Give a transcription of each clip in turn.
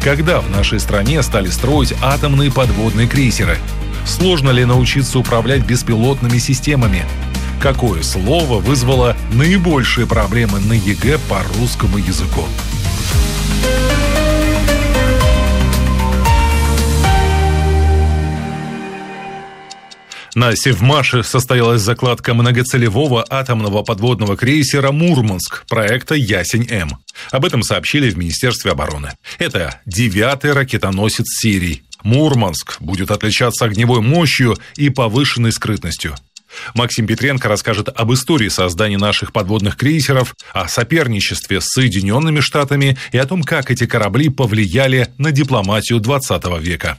Когда в нашей стране стали строить атомные подводные крейсеры? Сложно ли научиться управлять беспилотными системами? Какое слово вызвало наибольшие проблемы на ЕГЭ по русскому языку? На Севмаше состоялась закладка многоцелевого атомного подводного крейсера «Мурманск» проекта «Ясень-М». Об этом сообщили в Министерстве обороны. Это 9-й ракетоносец серии. «Мурманск» будет отличаться огневой мощью и повышенной скрытностью. Максим Петренко расскажет об истории создания наших подводных крейсеров, о соперничестве с Соединенными Штатами и о том, как эти корабли повлияли на дипломатию 20 века.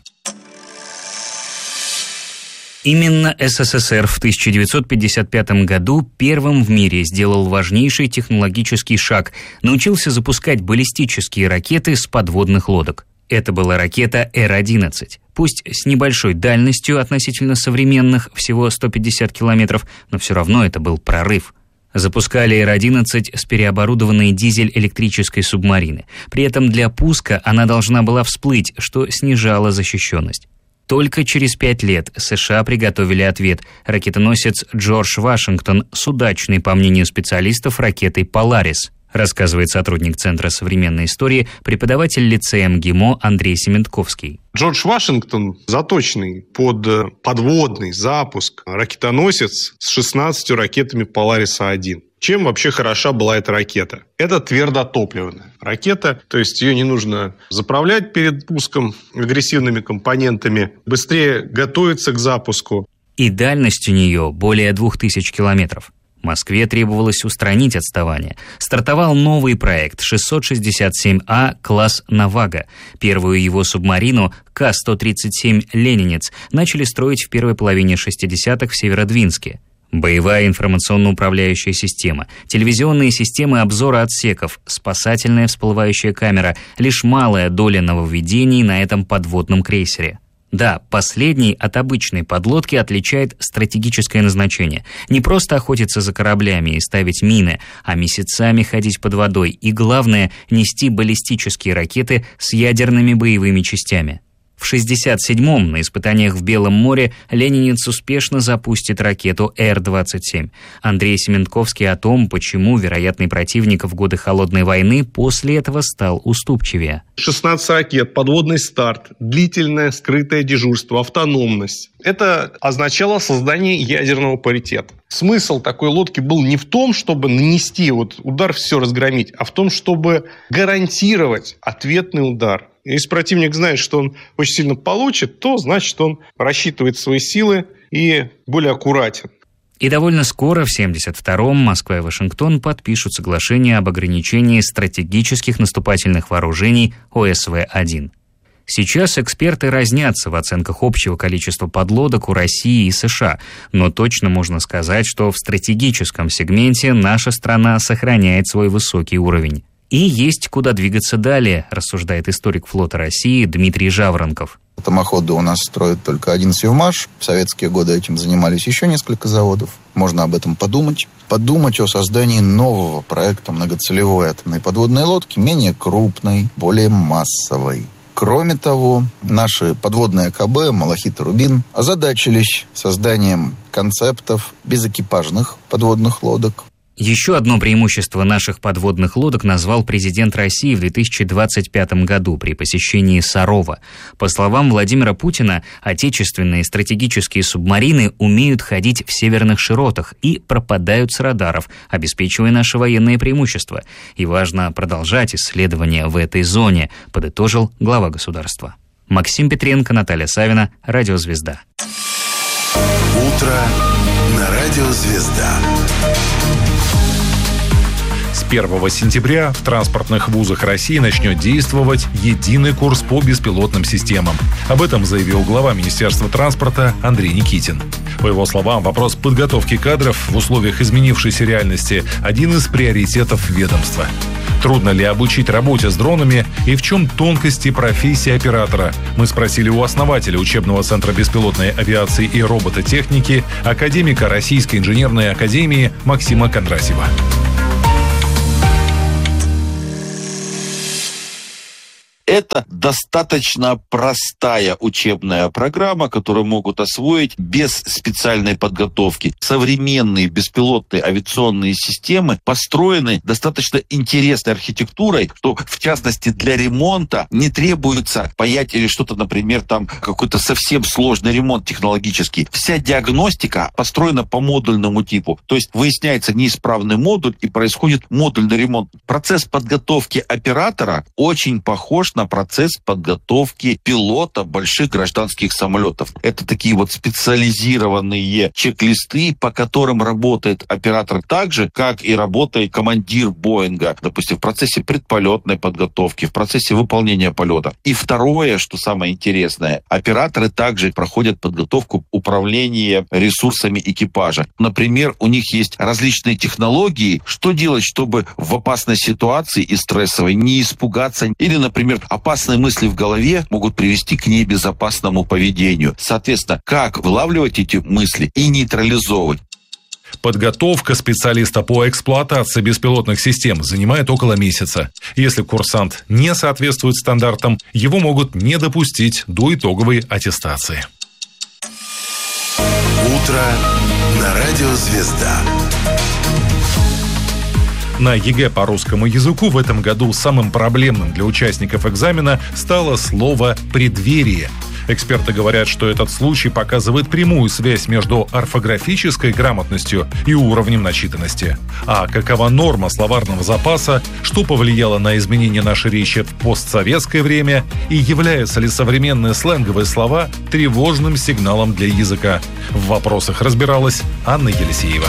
Именно СССР в 1955 году первым в мире сделал важнейший технологический шаг, научился запускать баллистические ракеты с подводных лодок. Это была ракета Р-11. Пусть с небольшой дальностью относительно современных, всего 150 километров, но все равно это был прорыв. Запускали Р-11 с переоборудованной дизель-электрической субмарины. При этом для пуска она должна была всплыть, что снижало защищенность. Только через 5 лет США приготовили ответ – ракетоносец Джордж Вашингтон с удачной, по мнению специалистов, ракетой «Поларис», рассказывает сотрудник Центра современной истории, преподаватель лицея МГИМО Андрей Сементковский. Джордж Вашингтон заточенный под подводный запуск ракетоносец с 16 ракетами «Полариса-1». Чем вообще хороша была эта ракета? Это твердотопливная ракета, то есть ее не нужно заправлять перед пуском агрессивными компонентами, быстрее готовиться к запуску. И дальность у нее более 2000 километров. Москве требовалось устранить отставание. Стартовал новый проект 667А класс «Навага». Первую его субмарину К-137 «Ленинец» начали строить в первой половине 60-х в Северодвинске. Боевая информационно-управляющая система, телевизионные системы обзора отсеков, спасательная всплывающая камера – лишь малая доля нововведений на этом подводном крейсере. Да, последний от обычной подлодки отличает стратегическое назначение. Не просто охотиться за кораблями и ставить мины, а месяцами ходить под водой и, главное, нести баллистические ракеты с ядерными боевыми частями. В 1967-м на испытаниях в Белом море «Ленинец» успешно запустит ракету Р-27. Андрей Сементковский о том, почему вероятный противник в годы Холодной войны после этого стал уступчивее. 16 ракет, подводный старт, длительное скрытое дежурство, автономность. Это означало создание ядерного паритета. Смысл такой лодки был не в том, чтобы нанести удар, все разгромить, а в том, чтобы гарантировать ответный удар. Если противник знает, что он очень сильно получит, то значит, он рассчитывает свои силы и более аккуратен. И довольно скоро, в 1972-м, Москва и Вашингтон подпишут соглашение об ограничении стратегических наступательных вооружений ОСВ-1. Сейчас эксперты разнятся в оценках общего количества подлодок у России и США, но точно можно сказать, что в стратегическом сегменте наша страна сохраняет свой высокий уровень. И есть куда двигаться далее, рассуждает историк флота России Дмитрий Жаворонков. Атомоходы у нас строят только один Севмаш. В советские годы этим занимались еще несколько заводов. Можно об этом подумать. Подумать о создании нового проекта многоцелевой атомной подводной лодки, менее крупной, более массовой. Кроме того, наши подводные АКБ «Малахит» и «Рубин» озадачились созданием концептов безэкипажных подводных лодок. Еще одно преимущество наших подводных лодок назвал президент России в 2025 году при посещении Сарова. По словам Владимира Путина, отечественные стратегические субмарины умеют ходить в северных широтах и пропадают с радаров, обеспечивая наше военное преимущество. И важно продолжать исследования в этой зоне, подытожил глава государства. Максим Петренко, Наталья Савина, Радио «Звезда». Утро на Радио «Звезда». С 1 сентября в транспортных вузах России начнет действовать единый курс по беспилотным системам. Об этом заявил глава Министерства транспорта Андрей Никитин. По его словам, вопрос подготовки кадров в условиях изменившейся реальности – один из приоритетов ведомства. Трудно ли обучить работе с дронами и в чем тонкости профессии оператора? Мы спросили у основателя учебного центра беспилотной авиации и робототехники, академика Российской инженерной академии Максима Кондрасьева. Это Это достаточно простая учебная программа, которую могут освоить без специальной подготовки. Современные беспилотные авиационные системы построены достаточно интересной архитектурой, что, в частности, для ремонта не требуется паять или что-то, например, там какой-то совсем сложный ремонт технологический. Вся диагностика построена по модульному типу. То есть выясняется неисправный модуль и происходит модульный ремонт. Процесс подготовки оператора очень похож на процесс подготовки пилота больших гражданских самолетов. Это такие вот специализированные чек-листы, по которым работает оператор так же, как и работает командир Боинга, допустим, в процессе предполетной подготовки, в процессе выполнения полета. И второе, что самое интересное, операторы также проходят подготовку управления ресурсами экипажа. Например, у них есть различные технологии, что делать, чтобы в опасной ситуации и стрессовой не испугаться. Или, например, опасные мысли в голове могут привести к небезопасному поведению. Соответственно, как вылавливать эти мысли и нейтрализовывать. Подготовка специалиста по эксплуатации беспилотных систем занимает около месяца. Если курсант не соответствует стандартам, его могут не допустить до итоговой аттестации. Утро на радио «Звезда». На ЕГЭ по русскому языку в этом году самым проблемным для участников экзамена стало слово «преддверие». Эксперты говорят, что этот случай показывает прямую связь между орфографической грамотностью и уровнем начитанности. А какова норма словарного запаса, что повлияло на изменение нашей речи в постсоветское время и являются ли современные сленговые слова тревожным сигналом для языка? В вопросах разбиралась Анна Елисеева.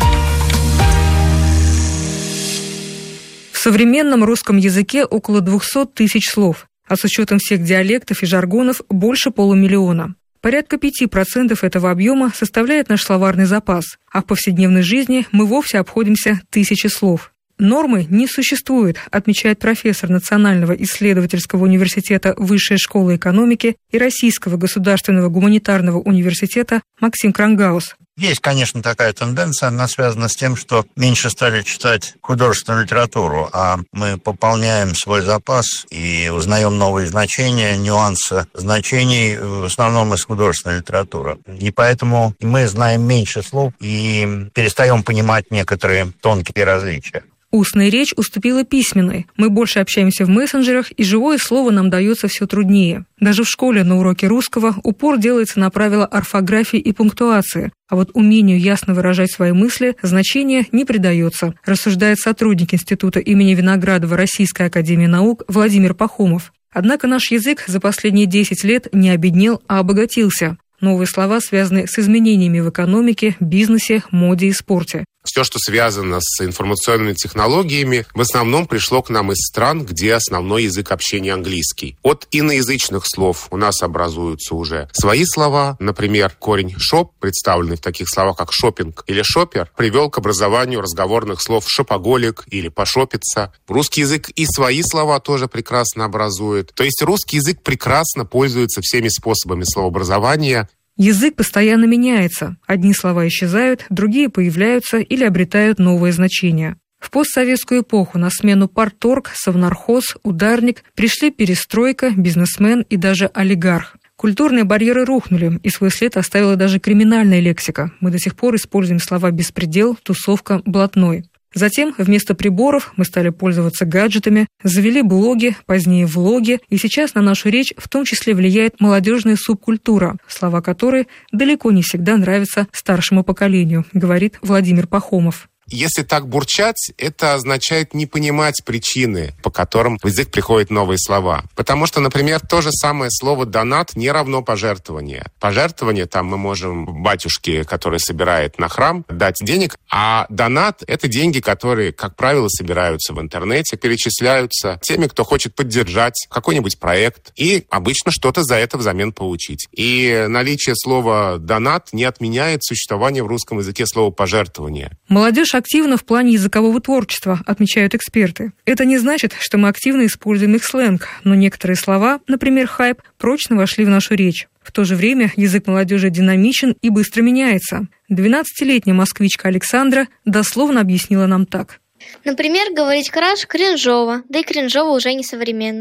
В современном русском языке около 200 тысяч слов, а с учетом всех диалектов и жаргонов больше 500 000. Порядка 5% этого объема составляет наш словарный запас, а в повседневной жизни мы вовсе обходимся 1000 слов. Нормы не существует, отмечает профессор Национального исследовательского университета Высшей школы экономики и Российского государственного гуманитарного университета Максим Крангаус. Есть, конечно, такая тенденция, она связана с тем, что меньше стали читать художественную литературу, а мы пополняем свой запас и узнаем новые значения, нюансы значений в основном из художественной литературы. И поэтому мы знаем меньше слов и перестаем понимать некоторые тонкие различия. Устная речь уступила письменной. Мы больше общаемся в мессенджерах, и живое слово нам дается все труднее. Даже в школе на уроке русского упор делается на правила орфографии и пунктуации, а вот умению ясно выражать свои мысли значения не придается, рассуждает сотрудник Института имени Виноградова Российской академии наук Владимир Пахомов. Однако наш язык за последние 10 лет не обеднел, а обогатился. Новые слова связаны с изменениями в экономике, бизнесе, моде и спорте. Все, что связано с информационными технологиями, в основном пришло к нам из стран, где основной язык общения английский. От иноязычных слов у нас образуются уже свои слова. Например, корень «шоп», представленный в таких словах, как «шопинг» или «шопер», привел к образованию разговорных слов «шопоголик» или «пошопиться». Русский язык и свои слова тоже прекрасно образует. То есть русский язык прекрасно пользуется всеми способами словообразования. Язык постоянно меняется. Одни слова исчезают, другие появляются или обретают новые значения. В постсоветскую эпоху на смену парторг, совнархоз, ударник пришли перестройка, бизнесмен и даже олигарх. Культурные барьеры рухнули, и свой след оставила даже криминальная лексика. Мы до сих пор используем слова «беспредел», «тусовка», «блатной». Затем вместо приборов мы стали пользоваться гаджетами, завели блоги, позднее влоги, и сейчас на нашу речь в том числе влияет молодежная субкультура, слова которой далеко не всегда нравятся старшему поколению, говорит Владимир Пахомов. Если так бурчать, это означает не понимать причины, по которым в язык приходят новые слова. Потому что, например, то же самое слово «донат» не равно пожертвование. Пожертвование, там мы можем батюшке, который собирает на храм, дать денег, а донат — это деньги, которые, как правило, собираются в интернете, перечисляются теми, кто хочет поддержать какой-нибудь проект, и обычно что-то за это взамен получить. И наличие слова «донат» не отменяет существование в русском языке слова «пожертвование». Молодежь активно в плане языкового творчества, отмечают эксперты. Это не значит, что мы активно используем их сленг, но некоторые слова, например, хайп, прочно вошли в нашу речь. В то же время язык молодежи динамичен и быстро меняется. 12-летняя москвичка Александра дословно объяснила нам так. Например, говорить «краш» кринжово, да и кринжово уже не современно.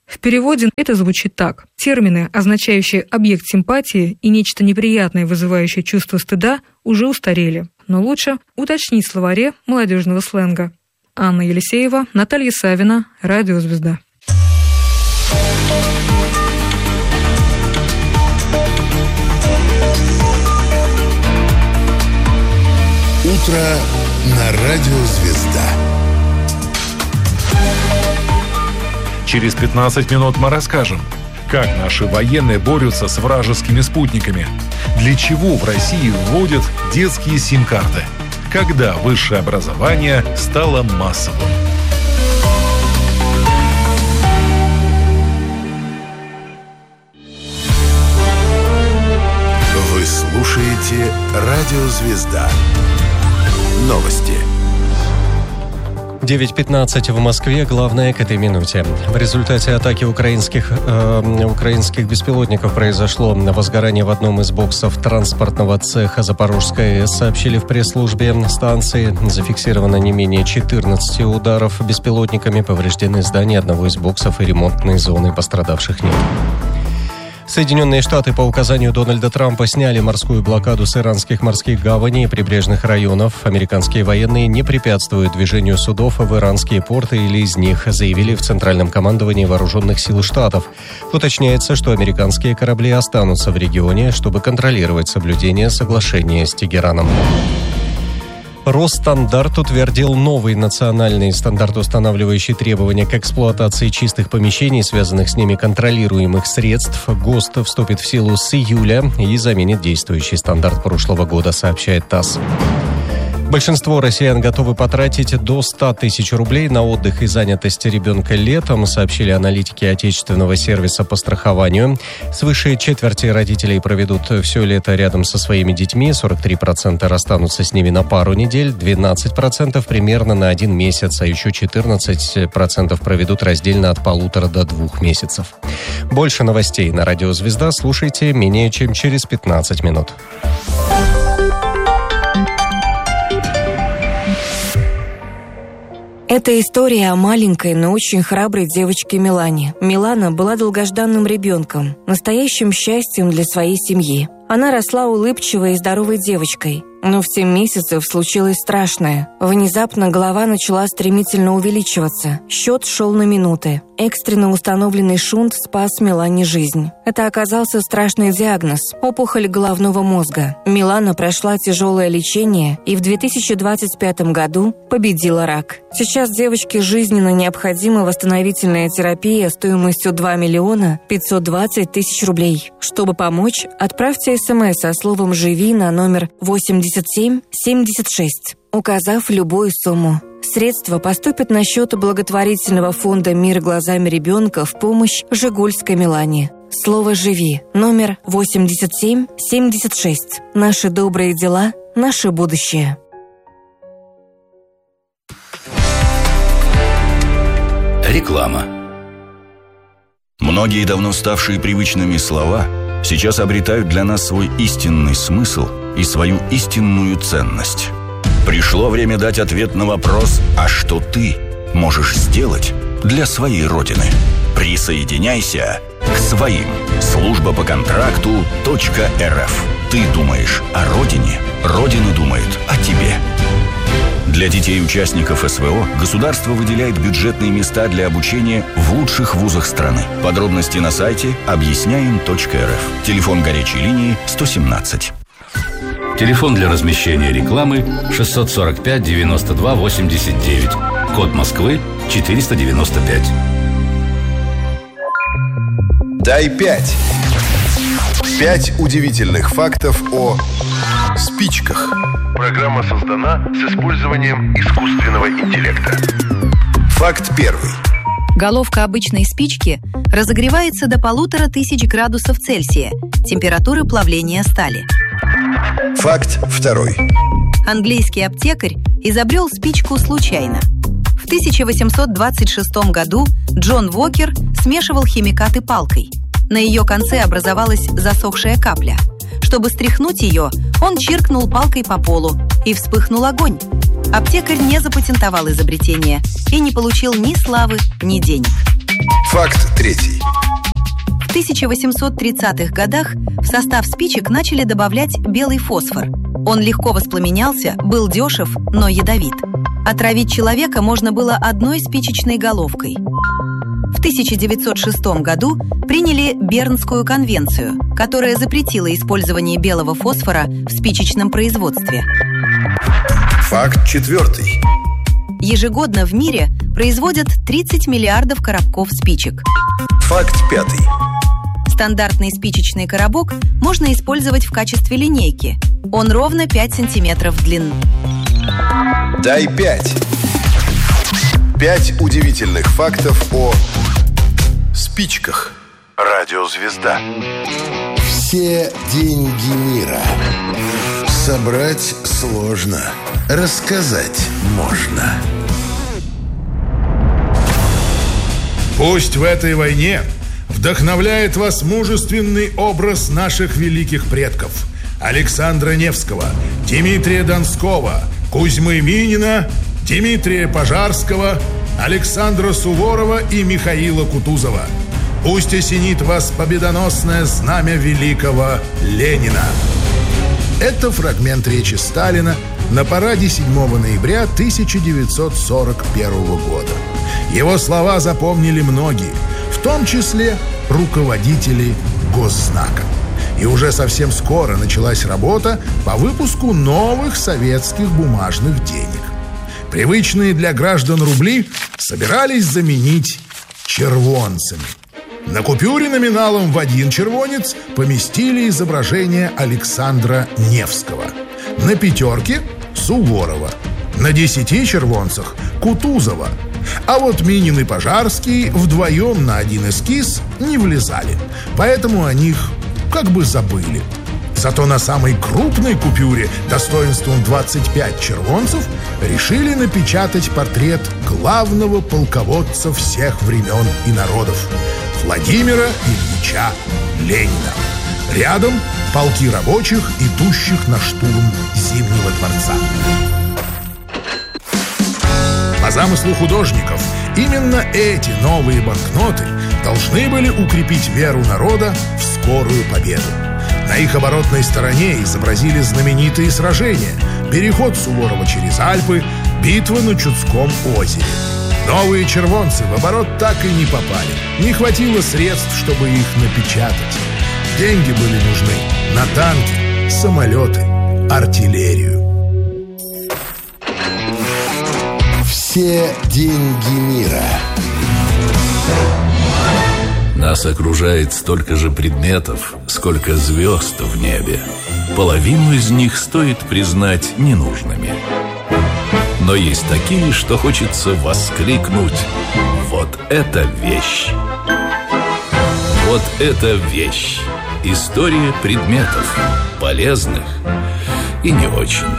В переводе это звучит так. Термины, означающие объект симпатии и нечто неприятное, вызывающее чувство стыда, уже устарели. Но лучше уточнить в словаре молодежного сленга. Анна Елисеева, Наталья Савина, Радио «Звезда». Утро на Радио «Звезда». Через 15 минут мы расскажем, как наши военные борются с вражескими спутниками, для чего в России вводят детские сим-карты, когда высшее образование стало массовым. Вы слушаете Радио «Звезда». Новости. 9:15 в Москве. Главное к этой минуте. В результате атаки украинских беспилотников произошло возгорание в одном из боксов транспортного цеха Запорожской АЭС, сообщили в пресс-службе станции. Зафиксировано не менее 14 ударов беспилотниками. Повреждены здания одного из боксов и ремонтной зоны. Пострадавших нет. Соединенные Штаты по указанию Дональда Трампа сняли морскую блокаду с иранских морских гаваней и прибрежных районов. Американские военные не препятствуют движению судов в иранские порты или из них, заявили в Центральном командовании Вооруженных сил Штатов. Уточняется, что американские корабли останутся в регионе, чтобы контролировать соблюдение соглашения с Тегераном. Росстандарт утвердил новый национальный стандарт, устанавливающий требования к эксплуатации чистых помещений, связанных с ними контролируемых средств. ГОСТ вступит в силу с июля и заменит действующий стандарт прошлого года, сообщает ТАСС. Большинство россиян готовы потратить до 100 тысяч рублей на отдых и занятость ребенка летом, сообщили аналитики отечественного сервиса по страхованию. Свыше четверти родителей проведут все лето рядом со своими детьми, 43% расстанутся с ними на пару недель, 12% примерно на 1 месяц, а еще 14% проведут раздельно от 1,5 до 2 месяцев. Больше новостей на Радио «Звезда» слушайте менее чем через 15 минут. Это история о маленькой, но очень храброй девочке Милане. Милана была долгожданным ребенком, настоящим счастьем для своей семьи. Она росла улыбчивой и здоровой девочкой. Но в 7 месяцев случилось страшное. Внезапно голова начала стремительно увеличиваться. Счет шел на минуты. Экстренно установленный шунт спас Милане жизнь. Это оказался страшный диагноз – опухоль головного мозга. Милана прошла тяжелое лечение и в 2025 году победила рак. Сейчас девочке жизненно необходима восстановительная терапия стоимостью 2 миллиона 520 тысяч рублей. Чтобы помочь, отправьте СМС со словом «Живи» на номер 8776, указав любую сумму. Средства поступят на счет благотворительного фонда «Мир глазами ребенка» в помощь Жигульской Милане. Слово «Живи» номер 8776. Наши добрые дела, наше будущее. Реклама. Многие давно ставшие привычными слова сейчас обретают для нас свой истинный смысл и свою истинную ценность. Пришло время дать ответ на вопрос: а что ты можешь сделать для своей Родины? Присоединяйся к своим. Служба по контракту .рф. Ты думаешь о Родине, Родина думает о тебе. Для детей участников СВО государство выделяет бюджетные места для обучения в лучших вузах страны. Подробности на сайте объясняем.рф. Телефон горячей линии 117. Телефон для размещения рекламы 645 92 89. Код Москвы 495. Дай 5. 5 удивительных фактов о спичках. Программа создана с использованием искусственного интеллекта. Факт 1. Головка обычной спички разогревается до 1500 градусов Цельсия, температуры плавления стали. Факт 2. Английский аптекарь изобрел спичку случайно. В 1826 году Джон Уокер смешивал химикаты палкой. На ее конце образовалась засохшая капля. Чтобы стряхнуть ее, он чиркнул палкой по полу, и вспыхнул огонь. Аптекарь не запатентовал изобретение и не получил ни славы, ни денег. Факт третий. В 1830-х годах в состав спичек начали добавлять белый фосфор. Он легко воспламенялся, был дешев, но ядовит. Отравить человека можно было одной спичечной головкой. В 1906 году приняли Бернскую конвенцию, которая запретила использование белого фосфора в спичечном производстве. Факт четвертый. Ежегодно в мире производят 30 миллиардов коробков спичек. Факт пятый. Стандартный спичечный коробок можно использовать в качестве линейки. Он ровно 5 сантиметров в длину. Дай 5. 5 удивительных фактов о спичках. Радиозвезда. Все деньги мира собрать сложно, рассказать можно. Пусть в этой войне вдохновляет вас мужественный образ наших великих предков: Александра Невского, Дмитрия Донского, Кузьмы Минина, Дмитрия Пожарского, Александра Суворова и Михаила Кутузова. Пусть осенит вас победоносное знамя великого Ленина. Это фрагмент речи Сталина на параде 7 ноября 1941 года. Его слова запомнили многие, в том числе руководители Госзнака. И уже совсем скоро началась работа по выпуску новых советских бумажных денег. Привычные для граждан рубли собирались заменить червонцами. На купюре номиналом в 1 червонец поместили изображение Александра Невского. На 5 – Суворова. На 10 червонцах – Кутузова. А вот Минин и Пожарский вдвоем на один эскиз не влезали, поэтому о них как бы забыли. Зато на самой крупной купюре достоинством 25 червонцев решили напечатать портрет главного полководца всех времен и народов – Владимира Ильича Ленина. Рядом полки рабочих, идущих на штурм Зимнего дворца. По замыслу художников, именно эти новые банкноты должны были укрепить веру народа в скорую победу. На их оборотной стороне изобразили знаменитые сражения: переход Суворова через Альпы, битва на Чудском озере. Новые червонцы в оборот так и не попали. Не хватило средств, чтобы их напечатать. Деньги были нужны на танки, самолеты, артиллерию. Все деньги мира. Нас окружает столько же предметов, сколько звезд в небе. Половину из них стоит признать ненужными. Но есть такие, что хочется воскликнуть: вот это вещь! Вот это вещь! История предметов, полезных и не очень.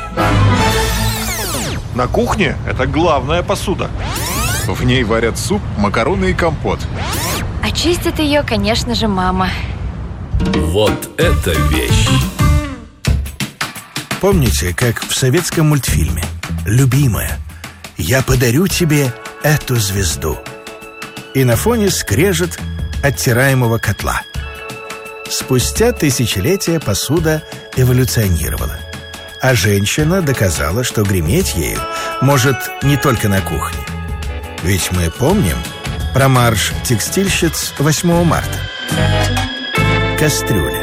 На кухне это главная посуда. В ней варят суп, макароны и компот. А чистит ее, конечно же, мама. Вот это вещь! Помните, как в советском мультфильме «Любимая, я подарю тебе эту звезду». И на фоне скрежет оттираемого котла. Спустя тысячелетия посуда эволюционировала. А женщина доказала, что греметь ею может не только на кухне. Ведь мы помним про марш текстильщиц 8 марта. Кастрюля.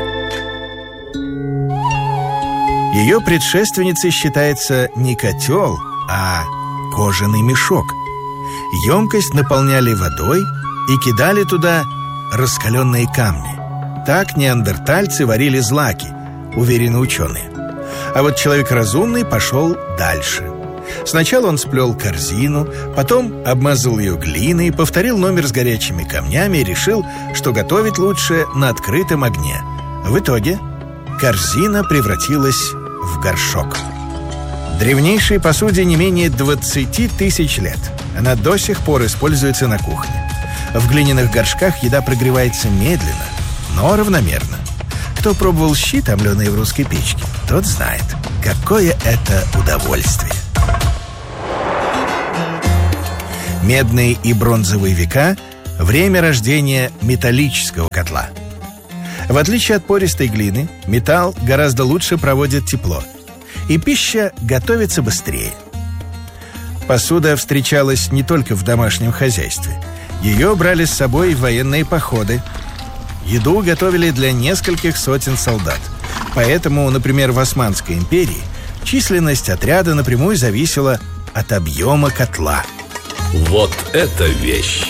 Ее предшественницей считается не котел, а кожаный мешок. Емкость наполняли водой и кидали туда раскаленные камни. Так неандертальцы варили злаки, уверены ученые. А вот человек разумный пошел дальше. Сначала он сплел корзину, потом обмазал ее глиной, повторил номер с горячими камнями и решил, что готовить лучше на открытом огне. В итоге корзина превратилась в горшок. Древнейшей посуде не менее 20 тысяч лет. Она до сих пор используется на кухне. В глиняных горшках еда прогревается медленно, но равномерно. Кто пробовал щи, томленые в русской печке, тот знает, какое это удовольствие. Медные и бронзовые века время рождения металлического котла. В отличие от пористой глины, металл гораздо лучше проводит тепло, и пища готовится быстрее. Посуда встречалась не только в домашнем хозяйстве. Ее брали с собой в военные походы. Еду готовили для нескольких сотен солдат. Поэтому, например, в Османской империи численность отряда напрямую зависела от объема котла. Вот это вещь!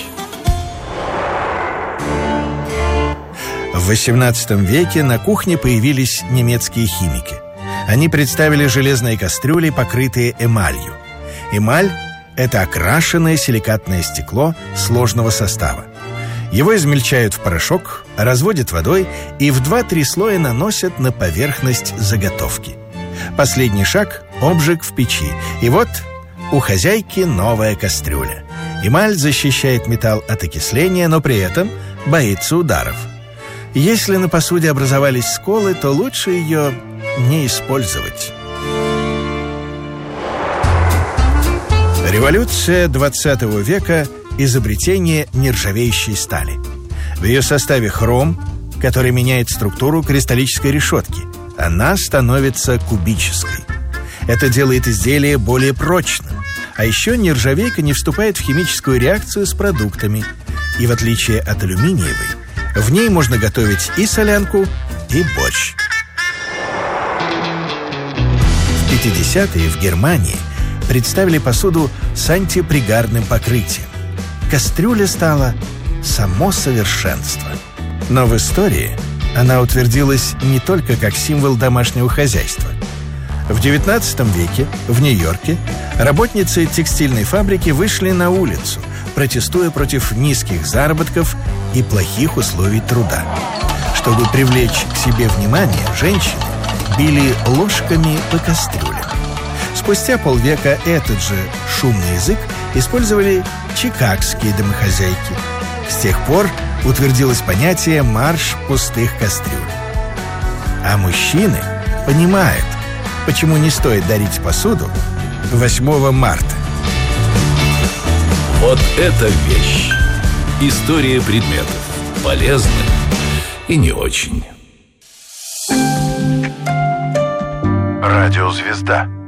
В XVIII веке на кухне появились немецкие химики. Они представили железные кастрюли, покрытые эмалью. Эмаль – это окрашенное силикатное стекло сложного состава. Его измельчают в порошок, разводят водой и в 2-3 слоя наносят на поверхность заготовки. Последний шаг – обжиг в печи. И вот у хозяйки новая кастрюля. Эмаль защищает металл от окисления, но при этом боится ударов. Если на посуде образовались сколы, то лучше ее не использовать. Революция 20 века – изобретение нержавеющей стали. В ее составе хром, который меняет структуру кристаллической решетки. Она становится кубической. Это делает изделие более прочным. А еще нержавейка не вступает в химическую реакцию с продуктами. И в отличие от алюминиевой, в ней можно готовить и солянку, и борщ. В 50-е в Германии представили посуду с антипригарным покрытием. Кастрюля стала само совершенство. Но в истории она утвердилась не только как символ домашнего хозяйства. В XIX веке в Нью-Йорке работницы текстильной фабрики вышли на улицу, протестуя против низких заработков и плохих условий труда. Чтобы привлечь к себе внимание, женщины били ложками по кастрюлям. Спустя полвека этот же шумный язык использовали чикагские домохозяйки. С тех пор утвердилось понятие «марш пустых кастрюль». А мужчины понимают, почему не стоит дарить посуду 8 марта. Вот это вещь! История предметов. Полезных и не очень. Радиозвезда.